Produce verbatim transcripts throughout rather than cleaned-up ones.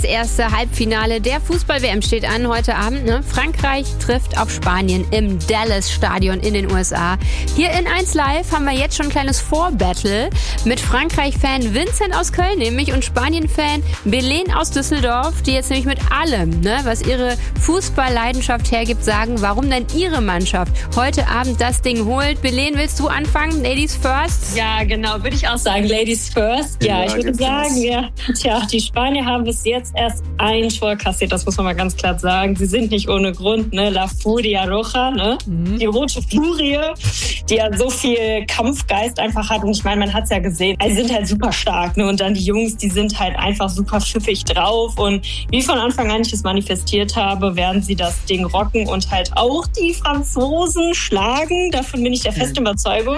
Das erste Halbfinale der Fußball-W M steht an heute Abend. Ne? Frankreich trifft auf Spanien im Dallas-Stadion in den U S A. Hier in eins Live haben wir jetzt schon ein kleines Vorbattle mit Frankreich-Fan Vincent aus Köln nämlich und Spanien-Fan Belen aus Düsseldorf, die jetzt nämlich mit allem, ne, was ihre Fußballleidenschaft hergibt, sagen, warum denn ihre Mannschaft heute Abend das Ding holt. Belen, willst du anfangen? Ladies first? Ja, genau, würde ich auch sagen, Ladies first. Ja, ja ich würde sagen, ja, tja, die Spanier haben bis jetzt erst ein Tor kassiert, das muss man mal ganz klar sagen. Sie sind nicht ohne Grund, ne? La Furia Roja, ne? Mhm. Die rote Furie, die ja so viel Kampfgeist einfach hat. Und ich meine, man hat es ja gesehen. Also sie sind halt super stark, ne? Und dann die Jungs, die sind halt einfach super pfiffig drauf. Und wie von Anfang an ich es manifestiert habe, werden sie das Ding rocken und halt auch die Franzosen schlagen. Davon bin ich der festen Überzeugung.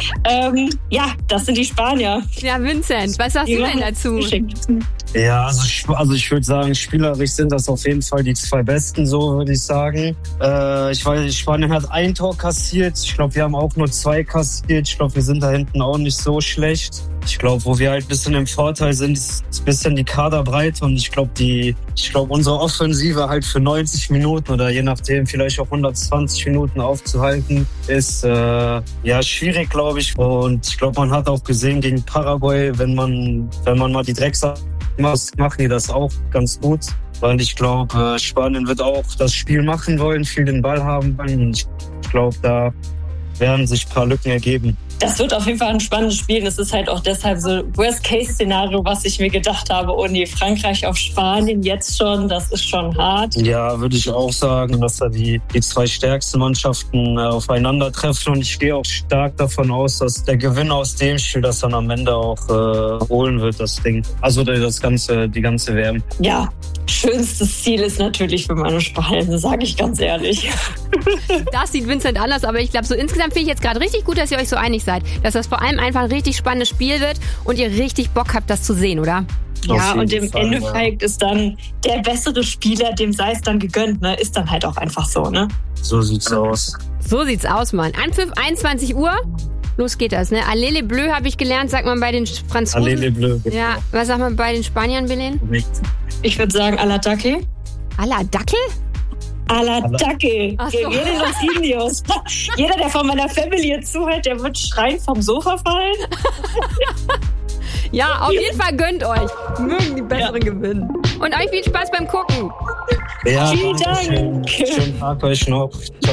ähm, ja, das sind die Spanier. Ja, Vincent, was sagst die du denn dazu? Geschickt. Ja, also ich, also ich würde sagen, spielerisch sind das auf jeden Fall die zwei Besten, so würde ich sagen. Äh, ich weiß, Spanien hat ein Tor kassiert. Ich glaube, wir haben auch nur zwei kassiert. Ich glaube, wir sind da hinten auch nicht so schlecht. Ich glaube, wo wir halt ein bisschen im Vorteil sind, ist ein bisschen die Kaderbreite. Und ich glaube, die, ich glaube, unsere Offensive halt für neunzig Minuten oder je nachdem vielleicht auch hundertzwanzig Minuten aufzuhalten, ist äh, ja schwierig, glaube ich. Und ich glaube, man hat auch gesehen gegen Paraguay, wenn man, wenn man mal die Drecksache macht, machen die das auch ganz gut. Weil ich glaube, Spanien wird auch das Spiel machen wollen, viel den Ball haben wollen. Und ich glaube, da werden sich ein paar Lücken ergeben. Das wird auf jeden Fall ein spannendes Spiel. Das ist halt auch deshalb so Worst-Case-Szenario, was ich mir gedacht habe. Und die Frankreich auf Spanien jetzt schon, das ist schon hart. Ja, würde ich auch sagen, dass da die, die zwei stärksten Mannschaften äh, aufeinandertreffen. Und ich gehe auch stark davon aus, dass der Gewinn aus dem Spiel das dann am Ende auch äh, holen wird, das Ding. Also das ganze, die ganze W M. Ja, schönstes Ziel ist natürlich für meine Spanien, sage ich ganz ehrlich. Das sieht Vincent anders, aber ich glaube, so insgesamt finde ich jetzt gerade richtig gut, dass ihr euch so einig seid. Dass das vor allem einfach ein richtig spannendes Spiel wird und ihr richtig Bock habt, das zu sehen, oder? Ja, und im Fall, Endeffekt ja. ist dann der bessere Spieler, dem sei es dann gegönnt, ne? Ist dann halt auch einfach so, ne? So sieht's aus. So sieht's aus, Mann. Anpfiff einundzwanzig Uhr. Los geht das, ne? Allez les Bleus habe ich gelernt, sagt man bei den Franzosen. Allez les Bleus. Genau. Ja, was sagt man bei den Spaniern, Belen? Ich würde sagen, à la Dacke. À la Dackel? A la Dacke. So. Gegen los Indios. Jeder, der von meiner Familie zuhört, der wird schreien vom Sofa fallen. Ja, auf jeden Fall gönnt euch. Mögen die Besseren ja. gewinnen. Und euch viel Spaß beim Gucken. Ja, vielen Dank. Schönen Tag euch noch. Ciao.